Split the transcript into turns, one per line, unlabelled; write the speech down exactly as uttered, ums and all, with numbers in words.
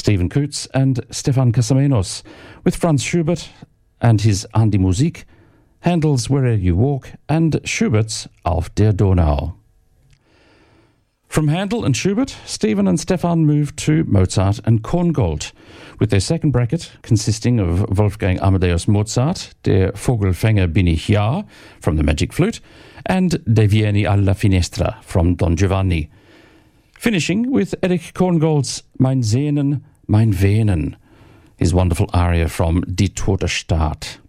Stephen Coutts and Stefan Casamenos, with Franz Schubert and his An die Musik, Handel's Where'er You Walk, and Schubert's Auf der Donau. From Handel and Schubert, Stephen and Stefan moved to Mozart and Korngold, with their second bracket consisting of Wolfgang Amadeus Mozart, Der Vogelfänger bin ich ja, from the Magic Flute, and De Vieni alla Finestra, from Don Giovanni. Finishing with Erich Korngold's Mein Sehnen, mein Venen, his wonderful aria from Die Tote Staat.